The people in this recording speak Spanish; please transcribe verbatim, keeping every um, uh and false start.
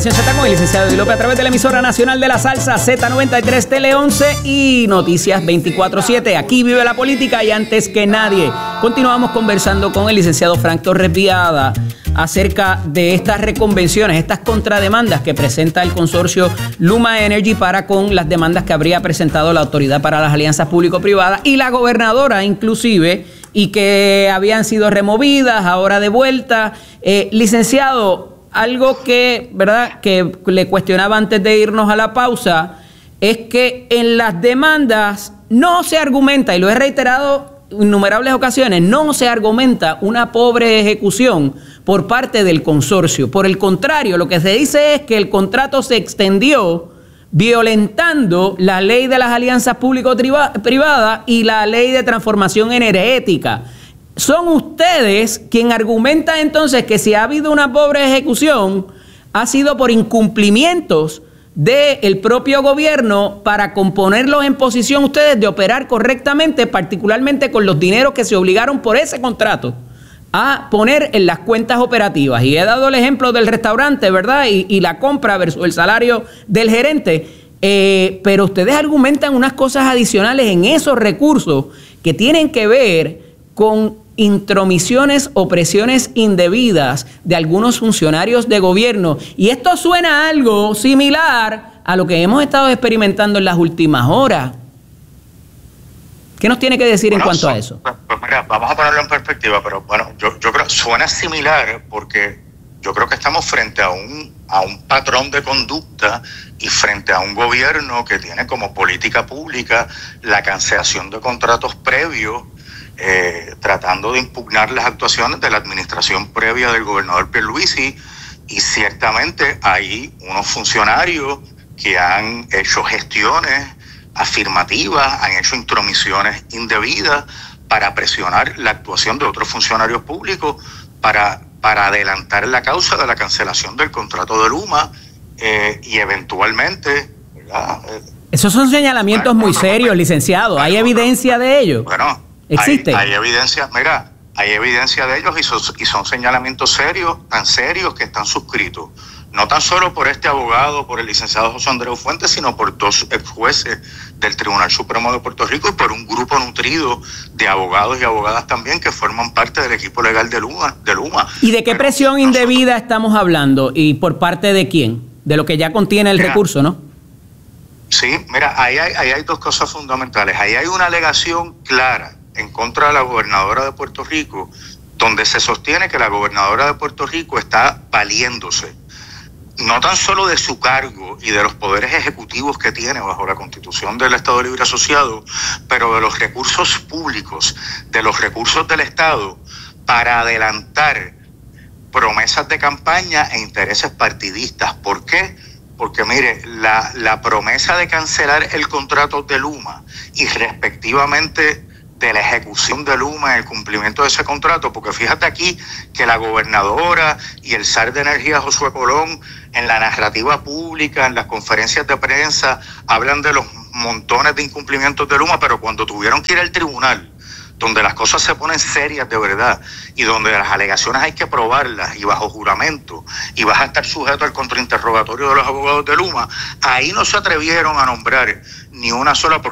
Z con el licenciado Eddie López a través de la emisora nacional de la salsa Z noventa y tres, Tele once y Noticias veinticuatro siete. Aquí vive la política y antes que nadie. Continuamos conversando con el licenciado Frank Torres Viada acerca de estas reconvenciones, estas contrademandas que presenta el consorcio Luma Energy para con las demandas que habría presentado la Autoridad para las Alianzas Público-Privadas y la gobernadora inclusive, y que habían sido removidas, ahora de vuelta. Eh, licenciado, algo que, ¿verdad?, que le cuestionaba antes de irnos a la pausa, es que en las demandas no se argumenta, y lo he reiterado en innumerables ocasiones, no se argumenta una pobre ejecución por parte del consorcio. Por el contrario, lo que se dice es que el contrato se extendió violentando la ley de las alianzas público-privadas y la ley de transformación energética. Son ustedes quien argumentan entonces que si ha habido una pobre ejecución ha sido por incumplimientos del propio gobierno para componerlos en posición ustedes de operar correctamente, particularmente con los dineros que se obligaron por ese contrato a poner en las cuentas operativas. Y he dado el ejemplo del restaurante, ¿verdad? Y, y la compra versus el salario del gerente. Eh, pero ustedes argumentan unas cosas adicionales en esos recursos que tienen que ver con intromisiones o presiones indebidas de algunos funcionarios de gobierno. Y esto suena a algo similar a lo que hemos estado experimentando en las últimas horas. ¿Qué nos tiene que decir bueno, en cuanto son, a eso? Pues, pues mira, vamos a ponerlo en perspectiva, pero bueno, yo, yo creo que suena similar porque yo creo que estamos frente a un, a un patrón de conducta y frente a un gobierno que tiene como política pública la cancelación de contratos previos, eh, tratando de impugnar las actuaciones de la administración previa del gobernador Pierluisi, y ciertamente hay unos funcionarios que han hecho gestiones afirmativas, han hecho intromisiones indebidas para presionar la actuación de otros funcionarios públicos para, para adelantar la causa de la cancelación del contrato de Luma eh, y eventualmente, ¿verdad? Esos son señalamientos muy serios, licenciado. ¿Hay evidencia de ello? Bueno, ¿existe? Hay, hay evidencia, mira, hay evidencia de ellos y son, y son señalamientos serios, tan serios que están suscritos. No tan solo por este abogado, por el licenciado José Andreu Fuentes, sino por dos ex jueces del Tribunal Supremo de Puerto Rico y por un grupo nutrido de abogados y abogadas también que forman parte del equipo legal de Luma. De Luma. ¿Y de qué Pero presión nosotros, indebida estamos hablando? ¿Y por parte de quién? De lo que ya contiene el mira, recurso, ¿no? Sí, mira, ahí hay, ahí hay dos cosas fundamentales. Ahí hay una alegación clara en contra de la gobernadora de Puerto Rico, donde se sostiene que la gobernadora de Puerto Rico está valiéndose no tan solo de su cargo y de los poderes ejecutivos que tiene bajo la Constitución del Estado Libre Asociado, pero de los recursos públicos, de los recursos del Estado, para adelantar promesas de campaña e intereses partidistas. ¿Por qué? Porque, mire, la, la promesa de cancelar el contrato de Luma y respectivamente de la ejecución de Luma, el cumplimiento de ese contrato, porque fíjate aquí que la gobernadora y el zar de energía Josué Colón en la narrativa pública, en las conferencias de prensa, hablan de los montones de incumplimientos de Luma, pero cuando tuvieron que ir al tribunal, donde las cosas se ponen serias de verdad y donde las alegaciones hay que probarlas y bajo juramento y vas a estar sujeto al contrainterrogatorio de los abogados de Luma, ahí no se atrevieron a nombrar ni una sola